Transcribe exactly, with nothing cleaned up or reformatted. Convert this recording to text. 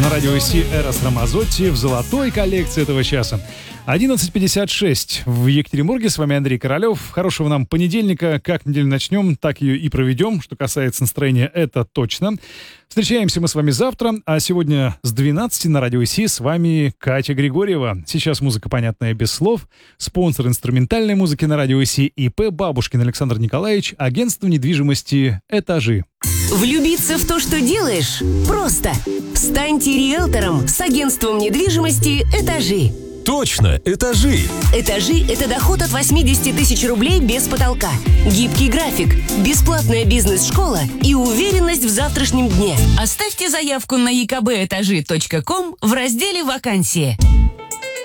на радио Си Эрос Рамазотти в золотой коллекции этого часа. одиннадцать пятьдесят шесть в Екатеринбурге. С вами Андрей Королев. Хорошего нам понедельника. Как неделю начнем, так ее и проведем. Что касается настроения, это точно. Встречаемся мы с вами завтра. А сегодня с двенадцати на радио Си с вами Катя Григорьева. Сейчас музыка, понятная без слов. Спонсор инструментальной музыки на радио Си ИП Бабушкин Александр Николаевич. Агентство недвижимости «Этажи». Влюбиться в то, что делаешь, просто. Станьте риэлтором с агентством недвижимости «Этажи». Точно, «Этажи». «Этажи» — это доход от восемьдесят тысяч рублей без потолка, гибкий график, бесплатная бизнес-школа и уверенность в завтрашнем дне. Оставьте заявку на и ка бэ этажи точка ком в разделе «Вакансии».